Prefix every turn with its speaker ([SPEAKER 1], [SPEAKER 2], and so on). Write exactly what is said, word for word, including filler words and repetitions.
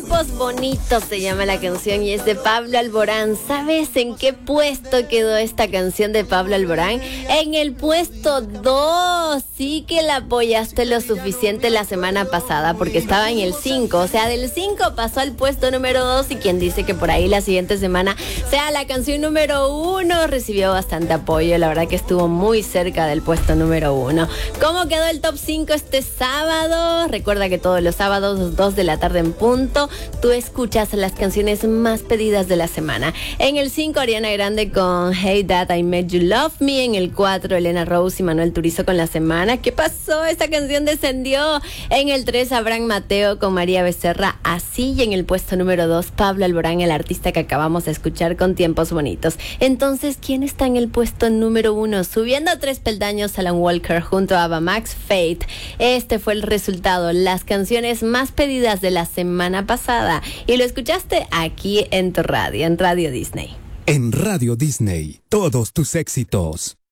[SPEAKER 1] Tiempos Bonitos se llama la canción y es de Pablo Alborán. ¿Sabes en qué puesto quedó esta canción de Pablo Alborán? En el puesto dos. Sí que la apoyaste lo suficiente la semana pasada porque estaba en el cinco. O sea, del cinco pasó al puesto número dos y quien dice que por ahí la siguiente semana sea la canción número uno. Recibió bastante apoyo. La verdad que estuvo muy cerca del puesto número uno. ¿Cómo quedó el top cinco este sábado? Recuerda que todos los sábados, dos de la tarde en punto, tú escuchas las canciones más pedidas de la semana. En el cinco, Ariana Grande con Hey Dad, I Made You Love Me. En el cuatro, Elena Rose y Manuel Turizo con La Semana. ¿Qué pasó? Esta canción descendió. En el tres, Abraham Mateo con María Becerra, Así. Y en el puesto número dos, Pablo Alborán, el artista que acabamos de escuchar con Tiempos Bonitos. Entonces, ¿quién está en el puesto número uno? Subiendo tres peldaños, Alan Walker junto a Ava Max, Faith. Este fue el resultado, las canciones más pedidas de la semana pasada. Y lo escuchaste aquí en tu radio, en Radio Disney.
[SPEAKER 2] En Radio Disney, todos tus éxitos.